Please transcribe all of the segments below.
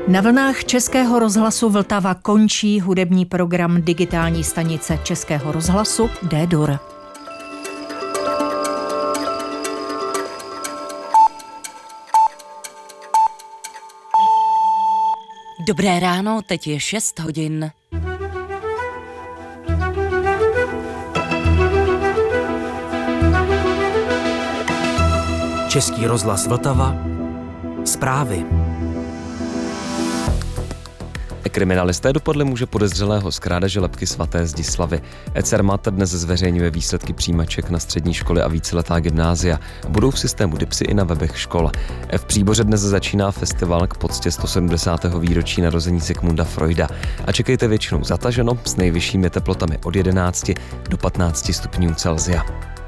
Na vlnách Českého rozhlasu Vltava končí hudební program digitální stanice Českého rozhlasu D-Dur. Dobré ráno, teď je 6 hodin. Český rozhlas Vltava. Zprávy. Kriminalisté dopadli muže podezřelého z krádeže lebky svaté Zdislavy. Cermat dnes zveřejňuje výsledky přijímaček na střední školy a víceletá gymnázia. Budou v systému DIPSy i na webech škol. V Příboře dnes začíná festival k poctě 170. výročí narození Sigmunda Freuda. A čekejte většinou zataženo s nejvyššími teplotami od 11 do 15 stupňů Celsia.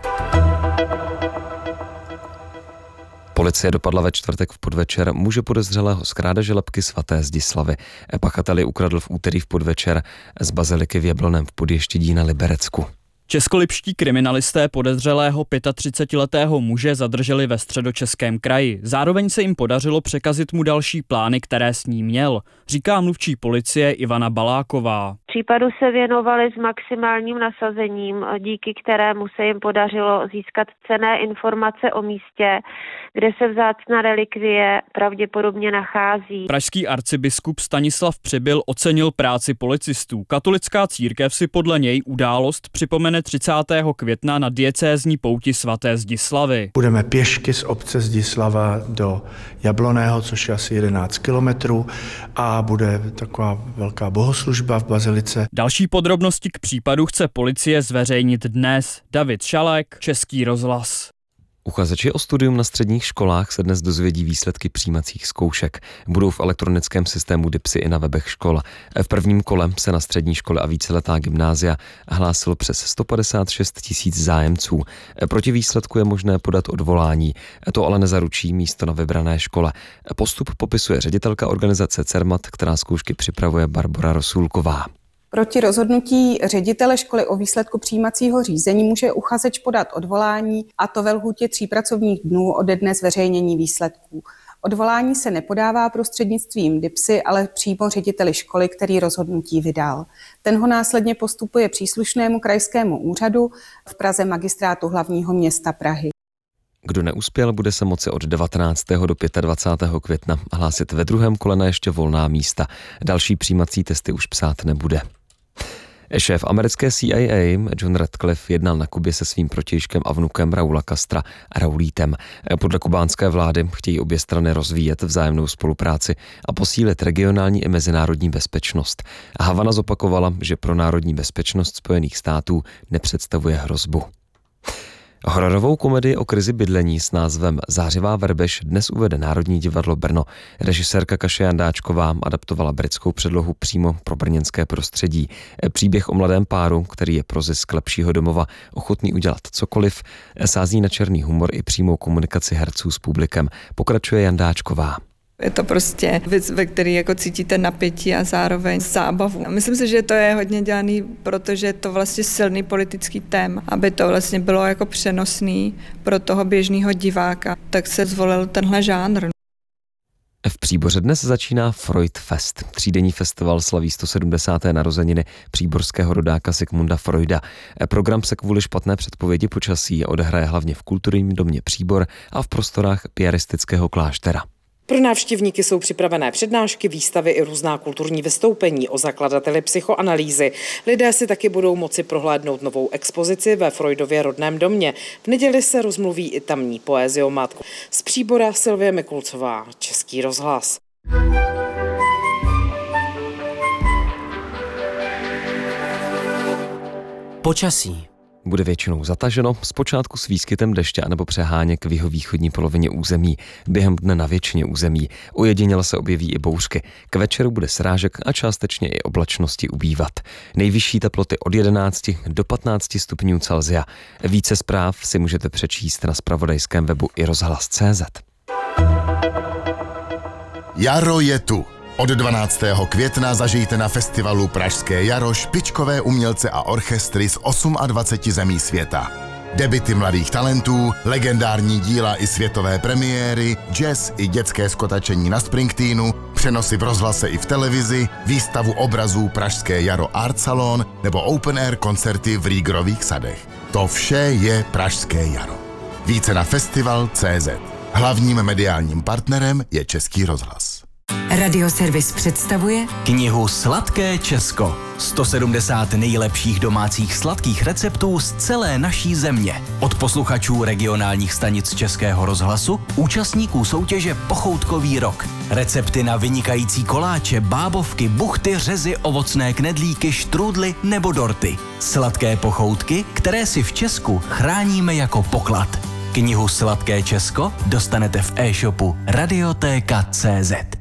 Policie dopadla ve čtvrtek v podvečer muže podezřelého z krádeže lebky svaté Zdislavy. Pachatel ji ukradl v úterý v podvečer z baziliky v Jablonném v Podještědí na Liberecku. Českolipští kriminalisté podezřelého 35letého muže zadrželi ve Středočeském kraji. Zároveň se jim podařilo překazit mu další plány, které s ním měl, říká mluvčí policie Ivana Baláková. Případu se věnovali s maximálním nasazením, díky kterému se jim podařilo získat cenné informace o místě, kde se vzácná relikvie pravděpodobně nachází. Pražský arcibiskup Stanislav Přibyl ocenil práci policistů. Katolická církev si podle něj událost připomene 30. května na diecézní pouti svaté Zdislavy. Budeme pěšky z obce Zdislava do Jablonného, což je asi 11 kilometrů, a bude taková velká bohoslužba v bazilice. Další podrobnosti k případu chce policie zveřejnit dnes. David Šalek, Český rozhlas. Uchazeči o studium na středních školách se dnes dozvědí výsledky přijímacích zkoušek. Budou v elektronickém systému DIPSy i na webech škol. V prvním kole se na střední školy a víceletá gymnázia hlásilo přes 156 000 zájemců. Proti výsledku je možné podat odvolání. To ale nezaručí místo na vybrané škole. Postup popisuje ředitelka organizace Cermat, která zkoušky připravuje, Barbora Rosůlková. Proti rozhodnutí ředitele školy o výsledku přijímacího řízení může uchazeč podat odvolání, a to ve lhůtě 3 pracovních dnů ode dne zveřejnění výsledků. Odvolání se nepodává prostřednictvím DIPSy, ale přímo řediteli školy, který rozhodnutí vydal. Ten ho následně postupuje příslušnému krajskému úřadu, v Praze Magistrátu hlavního města Prahy. Kdo neuspěl, bude se moci od 19. do 25. května hlásit ve druhém kole na ještě volná místa. Další přijímací testy už psát nebude. Šéf americké CIA John Ratcliffe jednal na Kubě se svým protějškem a vnukem Raula Castra Raulítem. Podle kubánské vlády chtějí obě strany rozvíjet vzájemnou spolupráci a posílit regionální i mezinárodní bezpečnost. Havana zopakovala, že pro národní bezpečnost Spojených států nepředstavuje hrozbu. Hororovou komedii o krizi bydlení s názvem Zářivá verbež dnes uvede Národní divadlo Brno. Režisérka Kaše Jandáčková adaptovala britskou předlohu přímo pro brněnské prostředí. Příběh o mladém páru, který je pro zisk lepšího domova ochotný udělat cokoliv, sází na černý humor i přímou komunikaci herců s publikem, pokračuje Jandáčková. Je to prostě věc, ve které jako cítíte napětí a zároveň zábavu. Myslím si, že to je hodně dělaný, protože je to vlastně silný politický téma, aby to vlastně bylo jako přenosný pro toho běžného diváka, tak se zvolil tenhle žánr. V Příboře dnes začíná Freud Fest. Třídenní festival slaví 170. narozeniny příborského rodáka Sigmunda Freuda. Program se kvůli špatné předpovědi počasí odehraje hlavně v kulturním domě Příbor a v prostorách piaristického kláštera. Pro návštěvníky jsou připravené přednášky, výstavy i různá kulturní vystoupení o zakladateli psychoanalýzy. Lidé si taky budou moci prohlédnout novou expozici ve Freudově rodném domě. V neděli se rozmluví i tamní poeziomat. Z Příbora Silvie Mikulcová, Český rozhlas. Počasí. Bude většinou zataženo, zpočátku s výskytem deště anebo přeháněk v jihovýchodní polovině území. Během dne na většině území. Ojediněle se objeví i bouřky. K večeru bude srážek a částečně i oblačnosti ubývat. Nejvyšší teploty od 11 do 15 stupňů Celsia. Více zpráv si můžete přečíst na zpravodajském webu i rozhlas.cz. Jaro je tu. Od 12. května zažijte na festivalu Pražské jaro špičkové umělce a orchestry z 28 zemí světa. Debity mladých talentů, legendární díla i světové premiéry, jazz i dětské skotačení na Springsteenu, přenosy v rozhlase i v televizi, výstavu obrazů Pražské jaro Art Salon nebo open air koncerty v Rýgrových sadech. To vše je Pražské jaro. Více na festival.cz. Hlavním mediálním partnerem je Český rozhlas. Radioservis představuje knihu Sladké Česko. 170 nejlepších domácích sladkých receptů z celé naší země. Od posluchačů regionálních stanic Českého rozhlasu, účastníků soutěže Pochoutkový rok. Recepty na vynikající koláče, bábovky, buchty, řezy, ovocné knedlíky, štrůdly nebo dorty. Sladké pochoutky, které si v Česku chráníme jako poklad. Knihu Sladké Česko dostanete v e-shopu Radiotéka.cz.